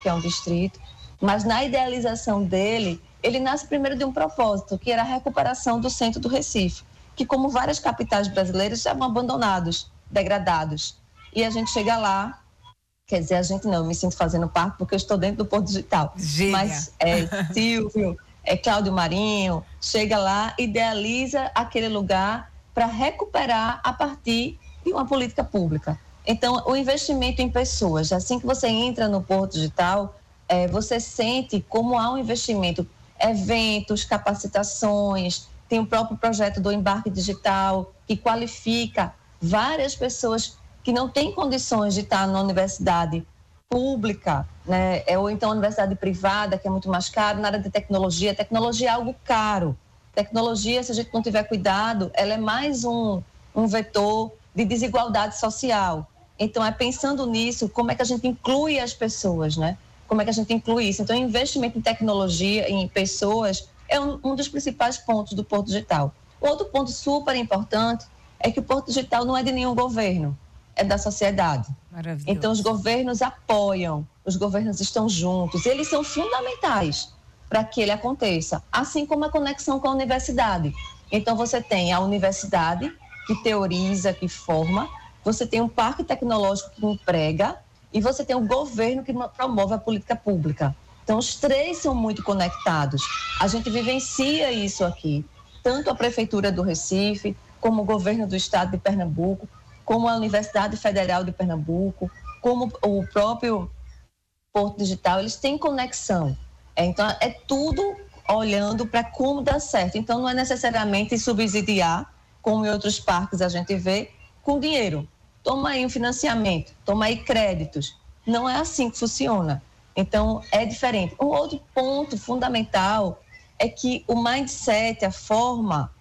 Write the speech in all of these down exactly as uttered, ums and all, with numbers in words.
que é um distrito, mas na idealização dele, ele nasce primeiro de um propósito, que era a recuperação do centro do Recife, que como várias capitais brasileiras estavam abandonados, degradados. E a gente chega lá, quer dizer, a gente não, eu me sinto fazendo parte porque eu estou dentro do Porto Digital. Gênia. Mas é Silvio, é Cláudio Marinho, chega lá, idealiza aquele lugar para recuperar a partir de uma política pública. Então, o investimento em pessoas, assim que você entra no Porto Digital, é, você sente como há um investimento, eventos, capacitações, tem o próprio projeto do Embarque Digital, que qualifica várias pessoas que não têm condições de estar na universidade pública, né? Ou então universidade privada, que é muito mais caro, na área de tecnologia. Tecnologia é algo caro. Tecnologia, se a gente não tiver cuidado, ela é mais um, um vetor de desigualdade social. Então, é pensando nisso, como é que a gente inclui as pessoas, né? Como é que a gente inclui isso? Então, investimento em tecnologia, em pessoas, é um, um dos principais pontos do Porto Digital. Outro ponto super importante é que o Porto Digital não é de nenhum governo, é da sociedade. Maravilhoso. Então, os governos apoiam, os governos estão juntos, eles são fundamentais para que ele aconteça, assim como a conexão com a universidade. Então, você tem a universidade, que teoriza, que forma, você tem um parque tecnológico que emprega e você tem o governo que promove a política pública. Então, os três são muito conectados. A gente vivencia isso aqui, tanto a Prefeitura do Recife, como o governo do Estado de Pernambuco, como a Universidade Federal de Pernambuco, como o próprio Porto Digital, eles têm conexão. É, então, é tudo olhando para como dar certo. Então, não é necessariamente subsidiar, como em outros parques a gente vê, com dinheiro. Toma aí um financiamento, toma aí créditos. Não é assim que funciona. Então, é diferente. Um outro ponto fundamental é que o mindset, a forma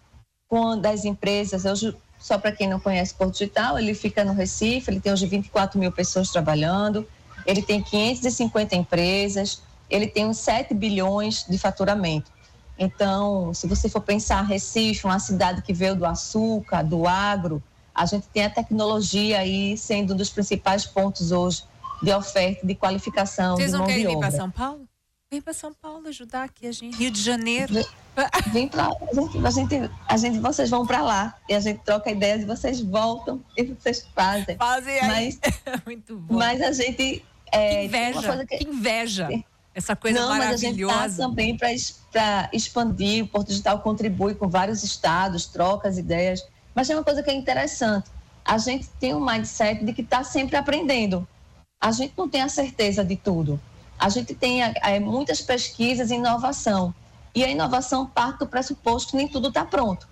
das empresas, hoje, só para quem não conhece Porto Digital, ele fica no Recife, ele tem hoje vinte e quatro mil pessoas trabalhando, ele tem quinhentas e cinquenta empresas, ele tem uns sete bilhões de faturamento. Então, se você for pensar Recife, uma cidade que veio do açúcar, do agro, a gente tem a tecnologia aí sendo um dos principais pontos hoje de oferta, de qualificação, Vocês de não mão de querem vir obra. para São Paulo? Vem para São Paulo ajudar aqui a gente. Rio de Janeiro. Vem para a gente, a gente, a gente, vocês vão para lá e a gente troca ideias e vocês voltam e vocês fazem. Fazem aí. Mas, muito bom. Mas a gente é, que inveja, uma coisa que, que inveja. Essa coisa não, maravilhosa. Mas a gente está também para expandir. O Porto Digital contribui com vários estados, troca as ideias. Mas tem uma coisa que é interessante. A gente tem um mindset de que está sempre aprendendo. A gente não tem a certeza de tudo. A gente tem é, muitas pesquisas e inovação. E a inovação parte do pressuposto que nem tudo está pronto.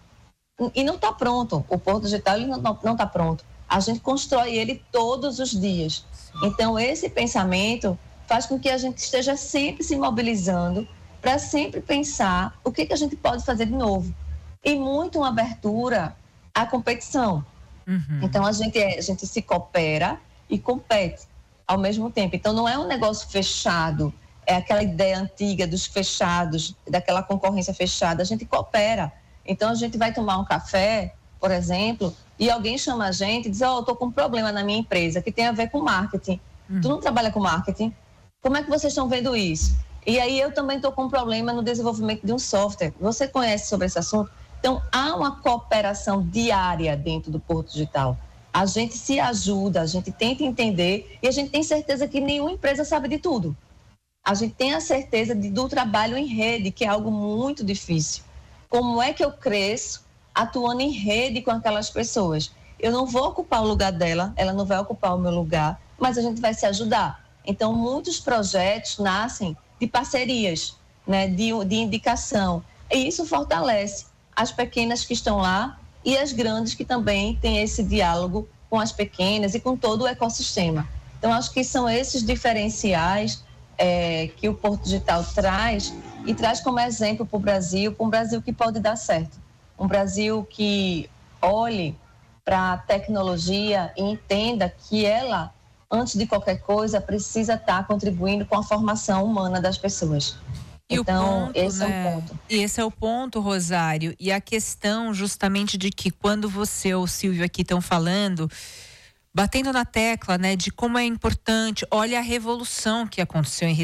E não está pronto. O Porto Digital ele não está pronto. A gente constrói ele todos os dias. Então, esse pensamento faz com que a gente esteja sempre se mobilizando para sempre pensar o que, que a gente pode fazer de novo. E muito uma abertura à competição. Uhum. Então, a gente, é, a gente se coopera e compete ao mesmo tempo. Então, não é um negócio fechado, é aquela ideia antiga dos fechados, daquela concorrência fechada. A gente coopera. Então, a gente vai tomar um café, por exemplo, e alguém chama a gente e diz, ó, oh, eu estou com um problema na minha empresa que tem a ver com marketing. Uhum. Tu não trabalha com marketing? Como é que vocês estão vendo isso? E aí eu também estou com um problema no desenvolvimento de um software. Você conhece sobre esse assunto? Então, há uma cooperação diária dentro do Porto Digital. A gente se ajuda, a gente tenta entender e a gente tem certeza que nenhuma empresa sabe de tudo. A gente tem a certeza de, do trabalho em rede, que é algo muito difícil. Como é que eu cresço atuando em rede com aquelas pessoas? Eu não vou ocupar o lugar dela, ela não vai ocupar o meu lugar, mas a gente vai se ajudar. Então, muitos projetos nascem de parcerias, né, de, de indicação. E isso fortalece as pequenas que estão lá e as grandes que também têm esse diálogo com as pequenas e com todo o ecossistema. Então, acho que são esses diferenciais é, que o Porto Digital traz e traz como exemplo para o Brasil, para um Brasil que pode dar certo. Um Brasil que olhe para a tecnologia e entenda que ela, antes de qualquer coisa, precisa estar contribuindo com a formação humana das pessoas. E então, o ponto, esse né? é o ponto. E esse é o ponto, Rosário. E a questão justamente de que quando você ou o Silvio aqui estão falando, batendo na tecla, né, de como é importante, olha a revolução que aconteceu em